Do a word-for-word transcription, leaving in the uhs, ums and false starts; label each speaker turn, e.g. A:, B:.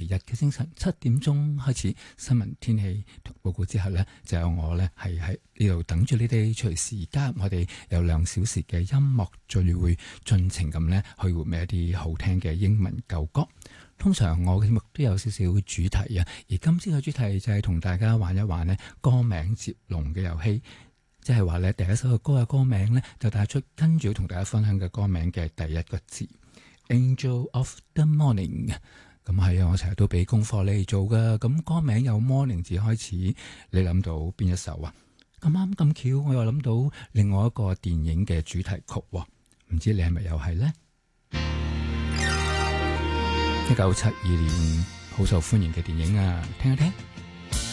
A: 日嘅清晨七點鐘開始新聞天氣報告之後呢，就有我呢係喺呢度等住你哋隨時加入我哋有兩小時嘅音樂聚會，盡情咁呢去回味一啲好聽嘅英文舊歌。通常我嘅節目都有少少主題啊，而今次嘅主題就係同大家玩一玩呢歌名接龍嘅遊戲。即係話咧，第一首嘅歌嘅歌名咧，就帶出跟住要同大家分享嘅歌名嘅第一個字 Angel of the Morning。咁係啊，我成日都俾功課你做噶。咁歌名有 morning 字開始，你諗到邊一首啊？咁啱咁巧，我又諗到另外一個電影嘅主題曲，唔知你係咪又係呢？一九七二年好受歡迎嘅電影啊，聽一聽。